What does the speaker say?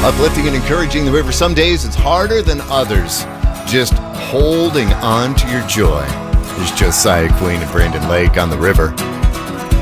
Uplifting and encouraging the river. Some days it's harder than others. Just holding on to your joy. There's Josiah Queen and Brandon Lake on the river.